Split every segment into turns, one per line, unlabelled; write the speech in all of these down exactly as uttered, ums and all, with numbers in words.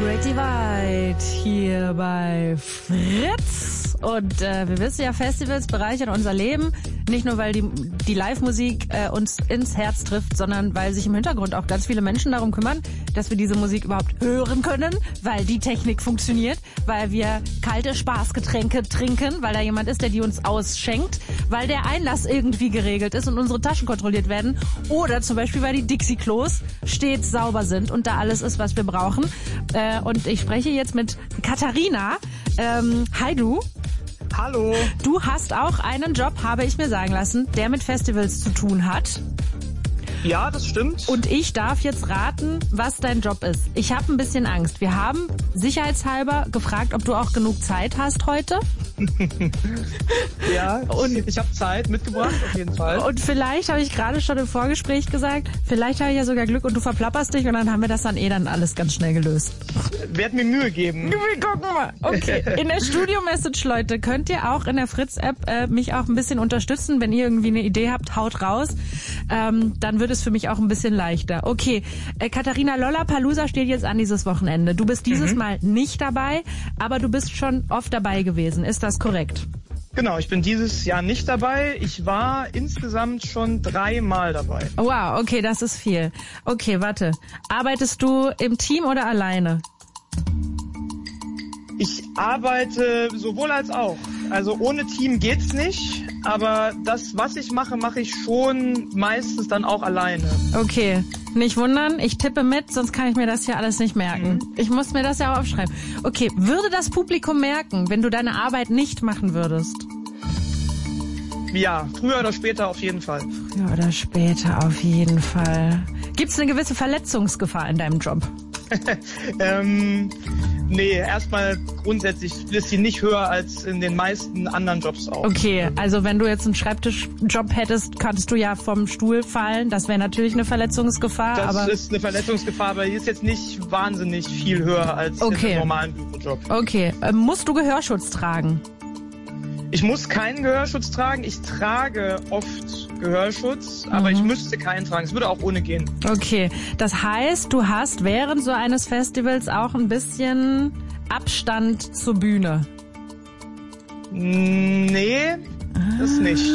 Great Divide hier bei Fritz. Und äh, wir wissen ja, Festivals bereichern unser Leben. Nicht nur, weil die, die Live-Musik äh, uns ins Herz trifft, sondern weil sich im Hintergrund auch ganz viele Menschen darum kümmern, dass wir diese Musik überhaupt hören können, weil die Technik funktioniert, weil wir kalte Spaßgetränke trinken, weil da jemand ist, der die uns ausschenkt, weil der Einlass irgendwie geregelt ist und unsere Taschen kontrolliert werden oder zum Beispiel, weil die Dixie-Klos stets sauber sind und da alles ist, was wir brauchen. Äh, und ich spreche jetzt mit Katharina. Ähm, hi du.
Hallo.
Du hast auch einen Job, habe ich mir sagen lassen, der mit Festivals zu tun hat.
Ja, das stimmt.
Und ich darf jetzt raten, was dein Job ist. Ich habe ein bisschen Angst. Wir haben sicherheitshalber gefragt, ob du auch genug Zeit hast heute.
Ja, und ich habe Zeit mitgebracht, auf jeden Fall.
Und vielleicht habe ich gerade schon im Vorgespräch gesagt, vielleicht habe ich ja sogar Glück und du verplapperst dich und dann haben wir das dann eh dann alles ganz schnell gelöst.
Werd mir Mühe geben.
Wir gucken mal. Okay, in der Studio-Message, Leute, könnt ihr auch in der Fritz-App äh, mich auch ein bisschen unterstützen. Wenn ihr irgendwie eine Idee habt, haut raus. Ähm, dann wird es für mich auch ein bisschen leichter. Okay, äh, Katharina, Lollapalooza steht jetzt an dieses Wochenende. Du bist dieses mhm. Mal nicht dabei, aber du bist schon oft dabei gewesen. Ist das korrekt?
Genau, ich bin dieses Jahr nicht dabei. Ich war insgesamt schon dreimal dabei.
Wow, okay, das ist viel. Okay, warte. Arbeitest du im Team oder alleine?
Ich arbeite sowohl als auch. Also ohne Team geht's nicht, aber das, was ich mache, mache ich schon meistens dann auch alleine.
Okay, nicht wundern, ich tippe mit, sonst kann ich mir das hier alles nicht merken. Mhm. Ich muss mir das ja auch aufschreiben. Okay, würde das Publikum merken, wenn du deine Arbeit nicht machen würdest?
Ja, früher oder später auf jeden Fall.
Früher oder später auf jeden Fall. Gibt's eine gewisse Verletzungsgefahr in deinem Job?
ähm, nee, erstmal grundsätzlich ist sie nicht höher als in den meisten anderen Jobs auch.
Okay, also wenn du jetzt einen Schreibtischjob hättest, könntest du ja vom Stuhl fallen. Das wäre natürlich eine Verletzungsgefahr.
Das
aber
ist eine Verletzungsgefahr, aber die ist jetzt nicht wahnsinnig viel höher als
okay.
in einem normalen Bürojob.
Okay, ähm, musst du Gehörschutz tragen?
Ich muss keinen Gehörschutz tragen. Ich trage oft Gehörschutz, aber mhm. ich müsste keinen tragen. Es würde auch ohne gehen.
Okay, das heißt, du hast während so eines Festivals auch ein bisschen Abstand zur Bühne?
Nee, das nicht.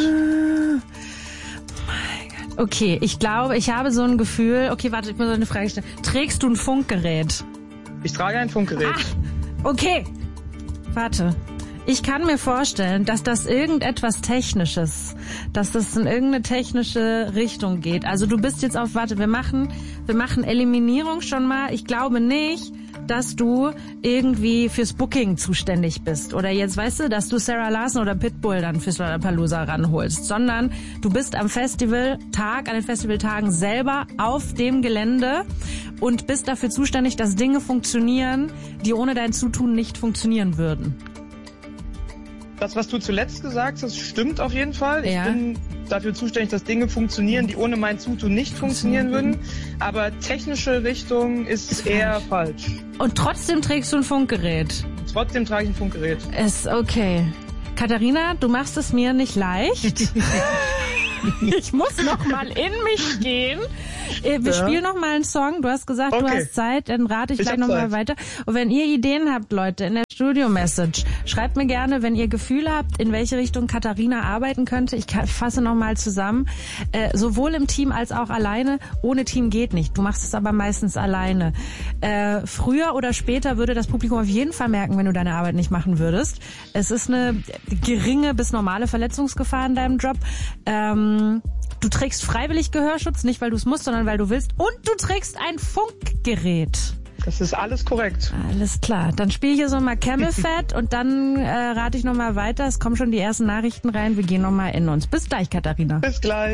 Okay, ich glaube, ich habe so ein Gefühl... Okay, warte, ich muss eine Frage stellen. Trägst du ein Funkgerät?
Ich trage ein Funkgerät.
Ah, okay, warte. Ich kann mir vorstellen, dass das irgendetwas Technisches, dass das in irgendeine technische Richtung geht. Also du bist jetzt auf, warte, wir machen, wir machen Eliminierung schon mal. Ich glaube nicht, dass du irgendwie fürs Booking zuständig bist. Oder jetzt, weißt du, dass du Sarah Larson oder Pitbull dann fürs Lollapalooza ranholst. Sondern du bist am Festivaltag, an den Festivaltagen selber auf dem Gelände und bist dafür zuständig, dass Dinge funktionieren, die ohne dein Zutun nicht funktionieren würden.
Das, was du zuletzt gesagt hast, stimmt auf jeden Fall.
Ja.
Ich bin dafür zuständig, dass Dinge funktionieren, die ohne mein Zutun nicht funktionieren würden. Aber technische Richtung ist, ist eher falsch. falsch.
Und trotzdem trägst du ein Funkgerät?
Trotzdem trage ich ein Funkgerät.
Ist okay. Katharina, du machst es mir nicht leicht. Ich muss noch mal in mich gehen. Wir ja. spielen noch mal einen Song. Du hast gesagt, okay. du hast Zeit, dann rate ich, ich gleich noch Zeit. mal weiter. Und wenn ihr Ideen habt, Leute, in der Studio-Message, schreibt mir gerne, wenn ihr Gefühle habt, in welche Richtung Katharina arbeiten könnte. Ich fasse noch mal zusammen. Äh, sowohl im Team als auch alleine. Ohne Team geht nicht. Du machst es aber meistens alleine. Äh, früher oder später würde das Publikum auf jeden Fall merken, wenn du deine Arbeit nicht machen würdest. Es ist eine geringe bis normale Verletzungsgefahr in deinem Job. Ähm, Du trägst freiwillig Gehörschutz, nicht weil du es musst, sondern weil du willst. Und du trägst ein Funkgerät.
Das ist alles korrekt.
Alles klar. Dann spiele ich hier so mal Camel Fat und dann äh, rate ich noch mal weiter. Es kommen schon die ersten Nachrichten rein. Wir gehen noch mal in uns. Bis gleich, Katharina.
Bis gleich.